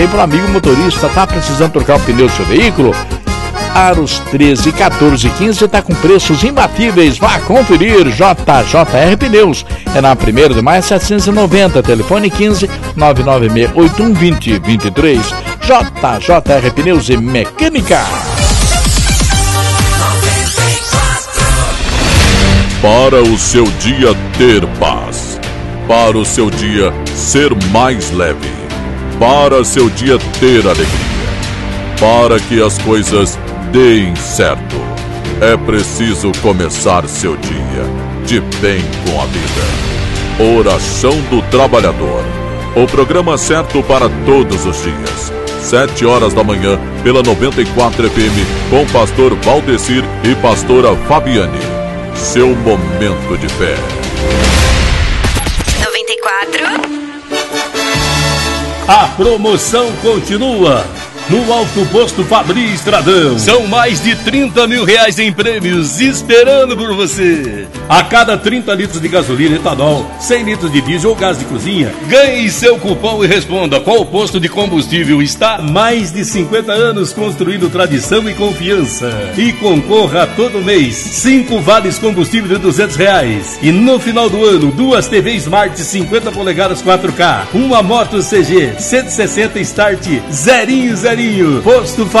E para o amigo motorista, tá precisando trocar o pneu do seu veículo? Aros 13, 14 e 15 está com preços imbatíveis. Vá conferir. JJR Pneus. É na 1º de maio 790. Telefone 15 996 81 20 23. JJR Pneus e Mecânica. Para o seu dia ter paz. Para o seu dia ser mais leve. Para seu dia ter alegria. Para que as coisas deem certo. É preciso começar seu dia de bem com a vida. Oração do Trabalhador. O programa certo para todos os dias. 7 horas da manhã, pela 94 FM, com pastor Valdecir e pastora Fabiane. Seu momento de fé. 94. A promoção continua no Alto Posto Fabri Estradão. São mais de 30 mil reais em prêmios esperando por você. A cada 30 litros de gasolina, etanol, 100 litros de diesel ou gás de cozinha, ganhe seu cupom e responda qual posto de combustível está. Mais de 50 anos construindo tradição e confiança. E concorra todo mês 5 vales combustível de R$200. E no final do ano, 2 TV Smart 50 polegadas 4K, uma moto CG 160 Start 0. Posto